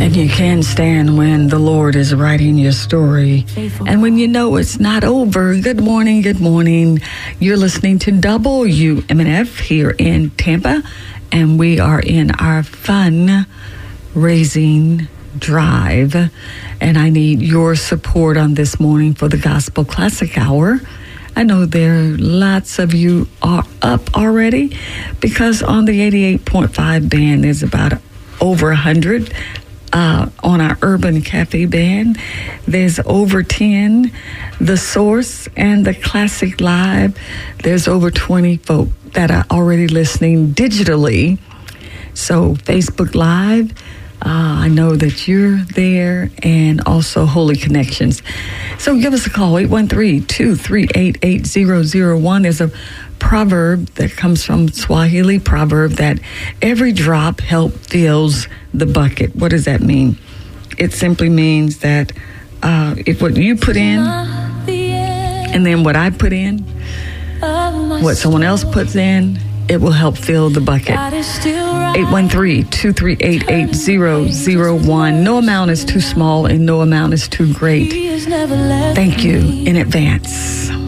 And you can stand when the Lord is writing your story. And when you know it's not over. Good morning, good morning. You're listening to WMNF here in Tampa. And we are in our fundraising drive. And I need your support on this morning for the Gospel Classic Hour. I know there are lots of you are up already because on the 88.5 band there's about over 100. On our Urban Cafe band, there's over 10. The Source and the Classic Live, there's over 20 folk that are already listening digitally. So Facebook Live, I know that you're there, and also Holy Connections. So give us a call, 813-238-8001. There's a proverb that comes from Swahili proverb that every drop fills the bucket. What does that mean? It simply means that if what you put in and then what I put in, what someone else puts in, it will help fill the bucket. 813-238-8001. No amount is too small and no amount is too great. Thank you in advance.